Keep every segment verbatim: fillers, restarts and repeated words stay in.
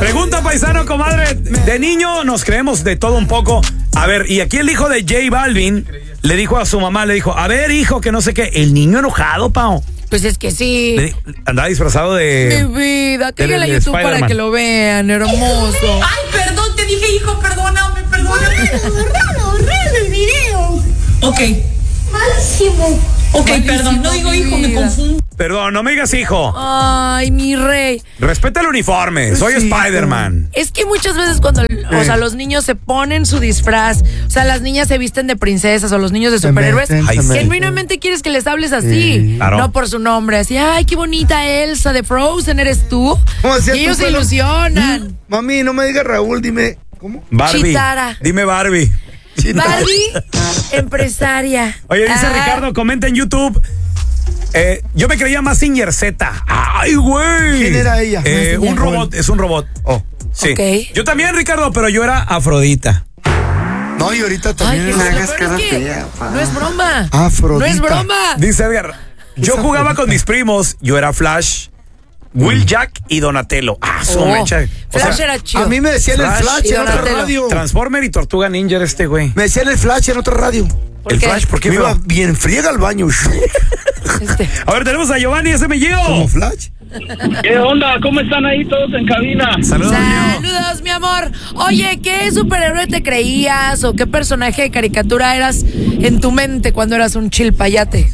Pregunta, paisano, comadre. De niño nos creemos de todo un poco. A ver, y aquí el hijo de J Balvin le dijo a su mamá, le dijo, a ver, hijo, que no sé qué. El niño enojado, Pao. Pues es que sí. Le, andaba disfrazado de... Mi vida, que a YouTube para que lo vean, hermoso. Ay, perdón, te dije hijo, perdóname, perdóname. Horrible, horrible el video. Ok. Malísimo. Ok, perdón, no digo hijo, me confundo. Perdón, no me digas hijo. Ay, mi rey. Respeta el uniforme, soy Sí, Spider-Man. Es que muchas veces cuando, o sea, los niños se ponen su disfraz, o sea, las niñas se visten de princesas o los niños de superhéroes, Ay, sí. genuinamente quieres que les hables así, Sí, claro. no por su nombre, así, ay, qué bonita Elsa de Frozen, ¿eres tú? ¿Cómo decías Y ellos tú, se Pelo? ilusionan. Mm, Mami, no me digas Raúl, dime. ¿Cómo? Barbie. Chitara. Dime Barbie. Barbie, empresaria. Oye, dice Ah. Ricardo, comenta en YouTube. Eh, yo me creía Mazinger Z. ¡Ay, güey! ¿Quién era ella? Eh, un robot, es un robot. Oh. Sí. Ok. Yo también, Ricardo, pero yo era Afrodita. No, y ahorita Ay, también. qué es- bueno, pero es que no es broma. Afrodita. No es broma. Dice Edgar, yo jugaba con mis primos, yo era Flash, Will Jack y Donatello. Ah, su Oh, mecha. O Flash sea, era chido. A mí me decían el Flash Flash y en otra Donatello. radio. Transformer y Tortuga Ninja era este güey. Me decían el Flash en otra radio. ¿Por El qué? Flash, ¿por qué? Me feo? iba bien friega al baño. Este. A ver, tenemos a Giovanni, ese me llevo. Como Flash. ¿Qué onda? ¿Cómo están ahí todos en cabina? Saludos, Gio. Saludos, mi amor. Oye, ¿qué superhéroe te creías o qué personaje de caricatura eras en tu mente cuando eras un chilpayate?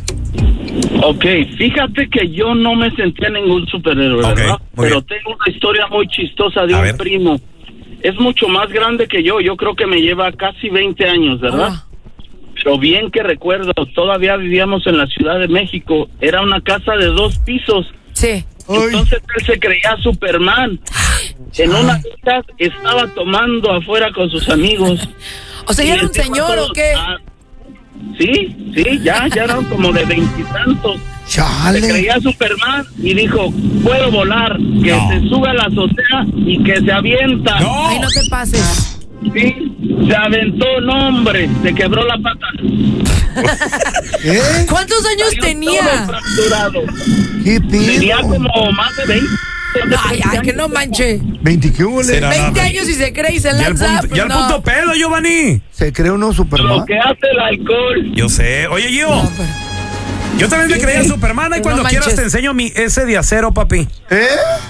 Ok, fíjate que yo no me sentía ningún superhéroe, Ok, ¿verdad? muy Pero bien. tengo una historia muy chistosa de A un ver. primo. Es mucho más grande que yo, yo creo que me lleva casi veinte años, ¿verdad? Ah. Pero bien que recuerdo, todavía vivíamos en la Ciudad de México, era una casa de dos pisos. Sí. Entonces él se creía Superman. En una de estas estaba tomando afuera con sus amigos. O sea, ¿ya Y era un el tipo señor todo- o qué? ah, sí, sí, ya, ya eran como de veintitantos. Se Chale. creía Superman y dijo, puedo volar, que No. se sube a la azotea y que se avienta. No. Ay, no te pases. Sí, se aventó, no hombre, se quebró la pata. ¿Eh? ¿Cuántos años Salió tenía? todo fracturado. ¿Qué Tenía pido? como más de veinte. Ay, ay, que no manche. ¿veinte qué hubo? Será. veinte no, años y se cree y se Ya el lanza. punto, pues ya el no. punto pedo, Giovanni. ¿Se cree uno Superman? Lo que hace el alcohol. Yo sé. Oye, Gio, No, pero- yo también me creía Superman y No cuando quieras manches. te enseño mi ese de acero, papi. ¿Eh?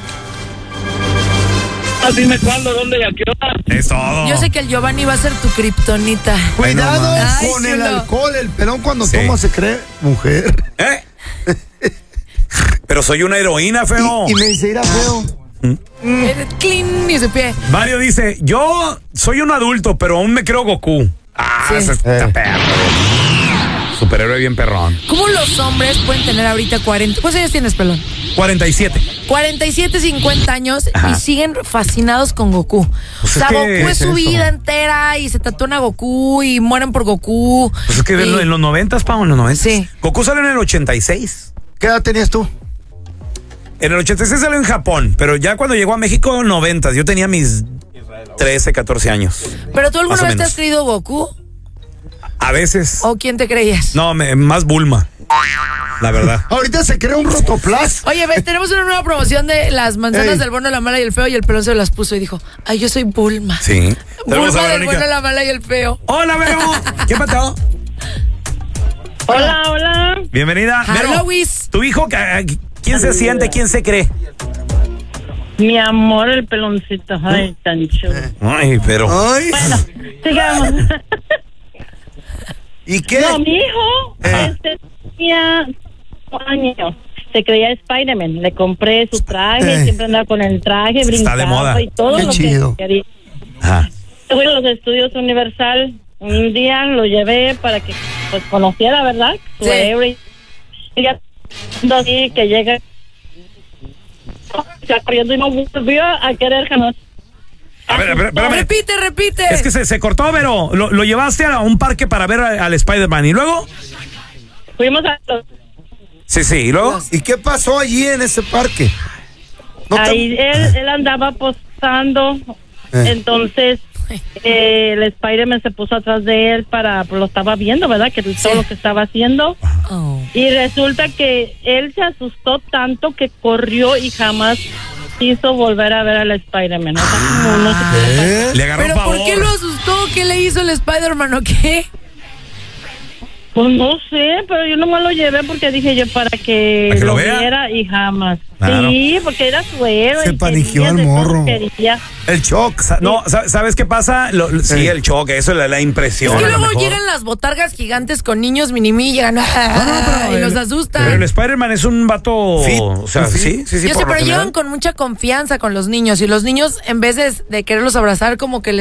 Ah, dime cuándo, dónde y a qué hora. Es todo. Yo sé que el Giovanni va a ser tu kriptonita. Cuidado Ay, con el chulo. alcohol. El pelón cuando Sí. toma se cree mujer. ¿Eh? Pero soy una heroína, feo. Y, y me dice, irá feo. Eh, Clean y su pie. Mario dice, yo soy un adulto, pero aún me creo Goku. Ah, Sí. ese está Eh. perro. Superhéroe bien perrón. ¿Cómo los hombres pueden tener ahorita cuarenta? ¿Cuántos años tienes, pelón? cuarenta y siete. cuarenta y siete, cincuenta años Ajá. y siguen fascinados con Goku. Pues o sea, es que Goku es es su eso. vida entera y se tatúan a Goku y mueren por Goku. Pues es que Y- en lo- en los noventas, Pau, en los noventas. Sí. Goku salió en el ochenta y seis. ¿Qué edad tenías tú? En el ochenta y seis salió en Japón, pero ya cuando llegó a México, noventas. Yo tenía mis trece, catorce años. ¿Pero tú alguna Más o vez te menos. has creído Goku? A veces. ¿O quién te creías? No, me- más Bulma. La verdad. Ahorita se crea un rotoplas. Oye, ves, tenemos una nueva promoción de las manzanas Ey. del bueno, la mala y el feo y el pelón se las puso y dijo, ay, yo soy Bulma. Sí. Tenemos a Bulma del Verónica. bueno, la mala y el feo. Hola, Vero. ¿Qué pasó? Hola, hola. Bienvenida. Vero, Hello, Wiz. tu hijo, ¿quién se siente? ¿Quién se cree? Mi amor, el peloncito. Ay, tan chulo. Ay, pero. Ay. Bueno, sigamos. ¿Y qué? No, mi hijo Ajá. este, tenía cinco años. Se creía Spider-Man. Le compré su traje, Eh. siempre andaba con el traje, Está brincaba de moda. y todo Qué lo chido. que quería. Ajá. Fui a los estudios Universal. Un día lo llevé para que pues conociera, ¿verdad? Su Sí. héroe. Y ya así que llega se corriendo y no volvió a querer jamás. A ver, a ver, espérame. Repite, repite. Es que se, se cortó, Vero. Lo, lo llevaste a un parque para ver a- al Spider-Man. ¿Y luego? Fuimos a los Sí, sí. ¿Y luego? ¿Y qué pasó allí en ese parque? No te- Ahí él, él andaba posando, Eh. entonces eh, el Spider-Man se puso atrás de él para, pues lo estaba viendo, ¿verdad? Que todo lo que estaba haciendo. Oh. Y resulta que él se asustó tanto que corrió y jamás quiso volver a ver al Spider-Man. O sea, como no sé qué le pasó. Le agarró ¿Pero favor. por qué lo asustó? ¿Qué le hizo el Spider-Man o qué? Pues no sé, pero yo nomás lo llevé porque dije yo para que, ¿Para que lo lo vea? viera y jamás. Claro. Sí, porque era su héroe. Se y paniqueó quería el de todo, morro. quería. El shock. Sa- No, sa- ¿sabes qué pasa? Lo- sí, Sí. el choque, eso es la, la impresión. Es que a lo luego mejor. llegan las botargas gigantes con niños mini llegan ¡ah! y los asustan. Pero el Spider-Man es un vato. Fit, o sea, fit. sí, sí, sí. Yo sé, por lo pero general. llegan con mucha confianza con los niños y los niños en vez de, de quererlos abrazar como que les